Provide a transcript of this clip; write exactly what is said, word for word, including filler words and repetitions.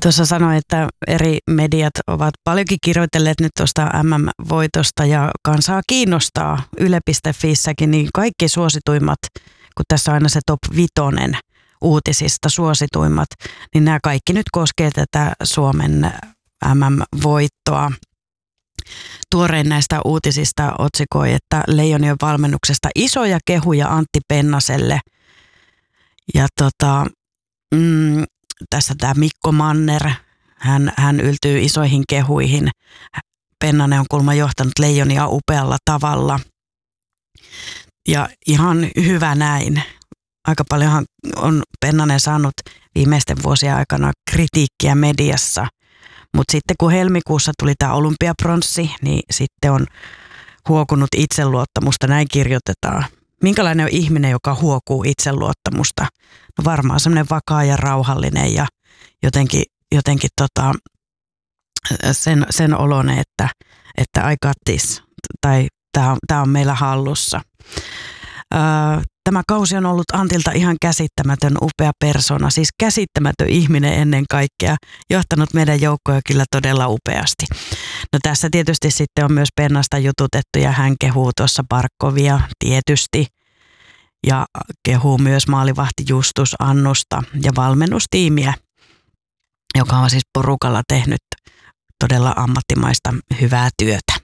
Tuossa sanoin, että eri mediat ovat paljonkin kirjoitelleet nyt tuosta M M-voitosta ja kansaa kiinnostaa yle piste fissäkin, niin kaikki suosituimmat, kun tässä on aina se top vitonen uutisista suosituimmat, niin nämä kaikki nyt koskee tätä Suomen M M-voittoa. Tuorein näistä uutisista otsikoi, että Leijonien valmennuksesta isoja kehuja Antti Pennaselle. Ja tota, mm, tässä tämä Mikko Manner, hän, hän yltyy isoihin kehuihin. Pennanen on kuulemma johtanut Leijonia upealla tavalla. Ja ihan hyvä näin. Aika paljonhan on Pennanen saanut viimeisten vuosien aikana kritiikkiä mediassa. Mutta sitten kun helmikuussa tuli tämä olympiapronssi, niin sitten on huokunut itseluottamusta, näin kirjoitetaan. Minkälainen on ihminen, joka huokuu itseluottamusta? No varmaan semmoinen vakaa ja rauhallinen ja jotenkin, jotenkin tota, sen, sen oloinen, että, että I got this, tai tämä on, on meillä hallussa. Öö, Tämä kausi on ollut Antilta ihan käsittämätön upea persona, siis käsittämätön ihminen ennen kaikkea, johtanut meidän joukkoja kyllä todella upeasti. No tässä tietysti sitten on myös Pennasta jututettu ja hän kehuu tuossa Barkovia tietysti ja kehuu myös maalivahti Justus Annusta ja valmennustiimiä, joka on siis porukalla tehnyt todella ammattimaista hyvää työtä.